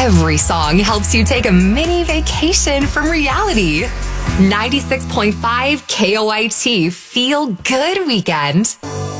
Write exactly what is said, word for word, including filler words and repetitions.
Every song helps you take a mini vacation from reality. ninety-six point five K O I T Feel Good Weekend.